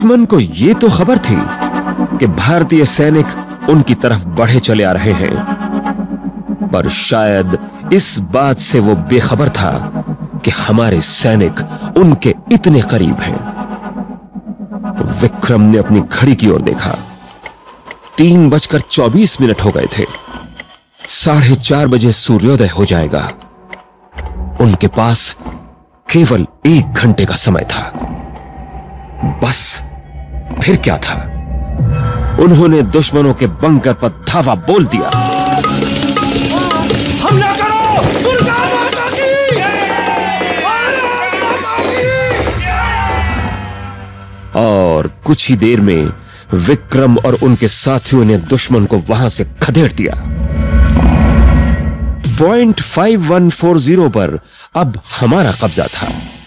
दुश्मन को यह तो खबर थी कि भारतीय सैनिक उनकी तरफ बढ़े चले आ रहे हैं, पर शायद इस बात से वो बेखबर था कि हमारे सैनिक उनके इतने करीब हैं। विक्रम ने अपनी घड़ी की ओर देखा। 3:24 हो गए थे। 4:30 बजे सूर्योदय हो जाएगा। उनके पास केवल 1 घंटे का समय था। बस फिर क्या था? उन्होंने दुश्मनों के बंकर पर धावा बोल दिया। हमला करो! दुर्गा माता की! और कुछ ही देर में विक्रम और उनके साथियों ने दुश्मन को वहां से खदेड़ दिया। पॉइंट 5140 पर अब हमारा कब्जा था।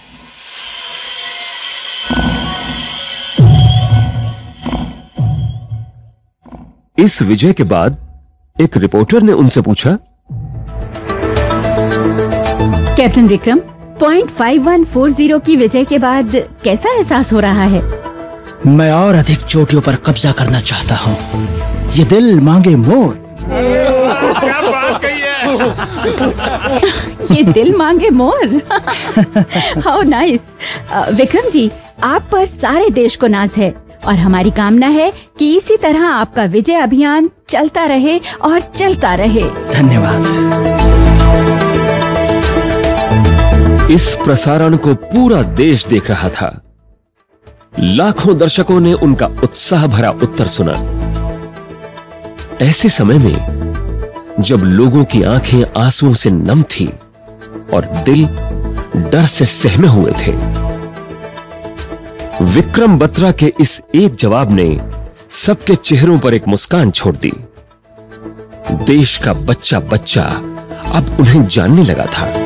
इस विजय के बाद एक रिपोर्टर ने उनसे पूछा, कैप्टन विक्रम, पॉइंट 5140 की विजय के बाद कैसा एहसास हो रहा है? मैं और अधिक चोटियों पर कब्जा करना चाहता हूँ। ये दिल मांगे मोर। क्या बात कही है? ये दिल मांगे मोर। How nice. विक्रम जी, आप पर सारे देश को नाज है और हमारी कामना है कि इसी तरह आपका विजय अभियान चलता रहे और चलता रहे। धन्यवाद। इस प्रसारण को पूरा देश देख रहा था। लाखों दर्शकों ने उनका उत्साह भरा उत्तर सुना। ऐसे समय में जब लोगों की आंखें आंसुओं से नम थी और दिल डर से सहमे हुए थे, विक्रम बत्रा के इस एक जवाब ने सबके चेहरों पर एक मुस्कान छोड़ दी। देश का बच्चा बच्चा अब उन्हें जानने लगा था।